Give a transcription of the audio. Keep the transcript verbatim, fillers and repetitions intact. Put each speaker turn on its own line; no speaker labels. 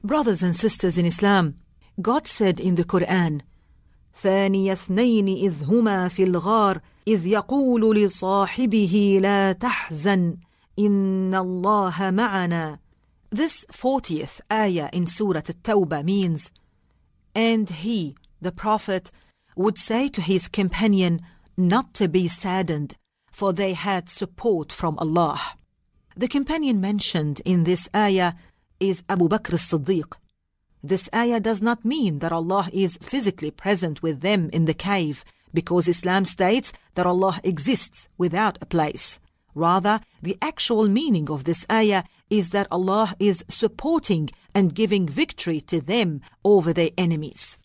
Brothers and sisters in Islam, God said in the Quran, ثاني اثنين إذ هما في الغار إذ يقول لصاحبه لا تحزن إن الله معنا. This fortieth ayah in Surah At-Tawbah means, and he, the Prophet, would say to his companion not to be saddened, for they had support from Allah. The companion mentioned in this ayah is Abu Bakr as-Siddiq. This ayah does not mean that Allah is physically present with them in the cave, because Islam states that Allah exists without a place. Rather, the actual meaning of this ayah is that Allah is supporting and giving victory to them over their enemies.